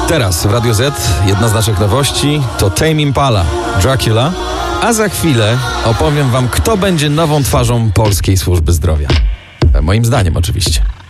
Teraz w Radio Z jedna z naszych nowości to Tame Impala, Dracula, a za chwilę opowiem wam, kto będzie nową twarzą polskiej służby zdrowia. Moim zdaniem oczywiście.